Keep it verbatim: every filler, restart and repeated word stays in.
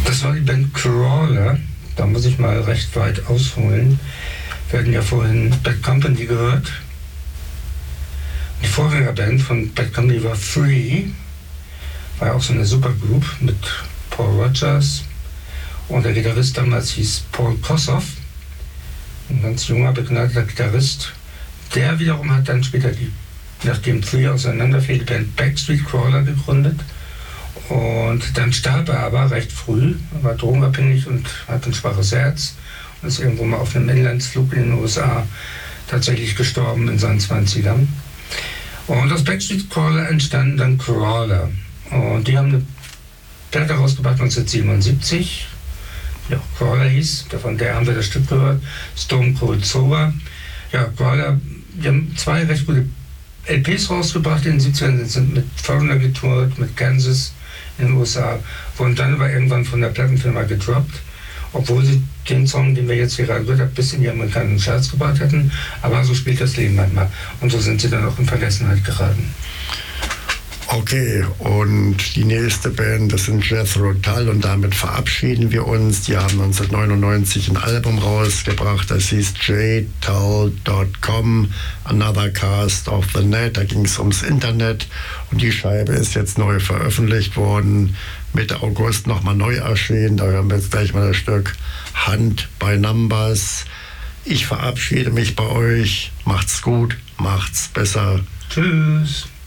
Das war die Band Crawler. Da muss ich mal recht weit ausholen. Wir hatten ja vorhin Bad Company gehört. Die Vorgängerband von Bad Company war Free. War ja auch so eine Supergroup mit Paul Rogers. Und der Gitarrist damals hieß Paul Kossoff. Ein ganz junger, begnadeter Gitarrist. Der wiederum hat dann später, die, nachdem Free auseinanderfiel, die Band Backstreet Crawler gegründet. Und dann starb er aber recht früh, er war drogenabhängig und hat ein schwaches Herz und ist irgendwo mal auf einem Inlandsflug in den U S A tatsächlich gestorben in seinen zwanzigern. Und aus Backstreet Crawler entstanden dann Crawler. Und die haben eine Platte rausgebracht neunzehnhundertsiebenundsiebzig, die auch Crawler hieß, von der haben wir das Stück gehört, Stone Cold Sober. Ja, Crawler, die haben zwei recht gute L Ps rausgebracht in den siebzigern, sind mit Foreigner getourt, mit Kansas in den U S A, wurden dann aber irgendwann von der Plattenfirma gedroppt, obwohl sie den Song, den wir jetzt hier gerade gehört haben, bis in die amerikanischen Charts gebracht hätten. Aber so spielt das Leben manchmal. Und so sind sie dann auch in Vergessenheit geraten. Okay, und die nächste Band, das sind Jethro Tull, und damit verabschieden wir uns. Die haben neunzehnhundertneunundneunzig ein Album rausgebracht, das hieß j tull dot com, Another Cast of the Net. Da ging es ums Internet und die Scheibe ist jetzt neu veröffentlicht worden, Mitte August nochmal neu erschienen. Da hören wir jetzt gleich mal das Stück Hand by Numbers. Ich verabschiede mich bei euch, macht's gut, macht's besser. Tschüss.